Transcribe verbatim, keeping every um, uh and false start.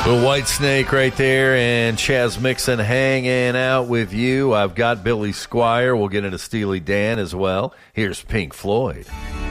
The White Snake right there, and Chaz Mixon hanging out with you. I've got Billy Squier. We'll get into Steely Dan as well. Here's Pink Floyd.